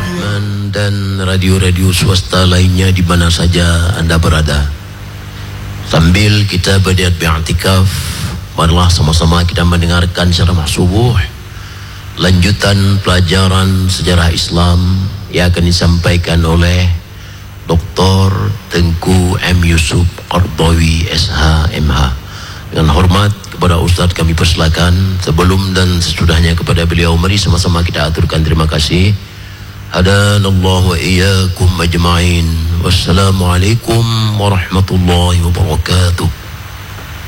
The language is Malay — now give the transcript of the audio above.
Rahman dan radio-radio swasta lainnya di mana saja anda berada. Sambil kita berniat beriktikaf, marilah sama-sama kita mendengarkan ceramah subuh lanjutan pelajaran sejarah Islam yang akan disampaikan oleh Dr. Tengku M. Yusuf Qardawi SH MH. Dengan hormat kepada Ustaz kami persilakan, sebelum dan sesudahnya kepada beliau, mari sama-sama kita aturkan terima kasih. Hadanallahu wa iyyakum ajma'in. Wassalamualaikum warahmatullahi wabarakatuh.